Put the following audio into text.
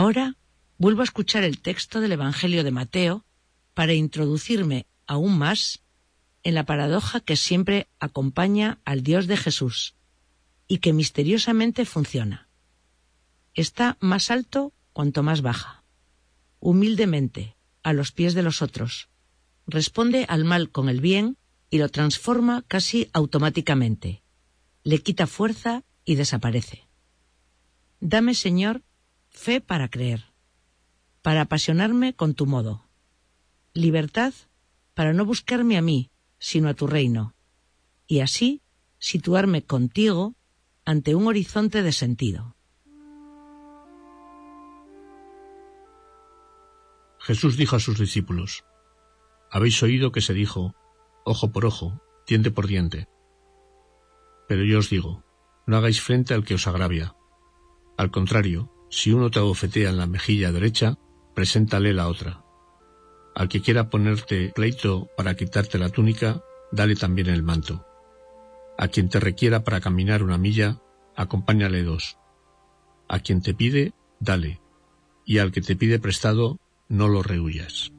Ahora vuelvo a escuchar el texto del Evangelio de Mateo para introducirme aún más en la paradoja que siempre acompaña al Dios de Jesús y que misteriosamente funciona. Está más alto cuanto más baja. Humildemente, a los pies de los otros, responde al mal con el bien y lo transforma casi automáticamente. Le quita fuerza y desaparece. Dame, Señor, fe para creer, para apasionarme con tu modo. Libertad para no buscarme a mí, sino a tu reino, y así situarme contigo ante un horizonte de sentido. Jesús dijo a sus discípulos: Habéis oído que se dijo, ojo por ojo, diente por diente. Pero yo os digo, no hagáis frente al que os agravia. Al contrario, si uno te abofetea en la mejilla derecha, preséntale la otra. Al que quiera ponerte pleito para quitarte la túnica, dale también el manto. A quien te requiera para caminar 1 milla, acompáñale 2. A quien te pide, dale, y al que te pide prestado, no lo rehuyas.